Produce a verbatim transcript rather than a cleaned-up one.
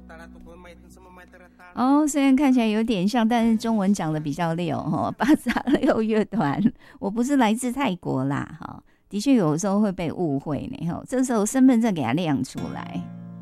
哦，虽然看起来有点像，但是中文讲的比较溜哈。巴萨六乐团，我不是来自泰国啦哈，的确有时候会被误会呢哈。这时候身份证给它亮出来。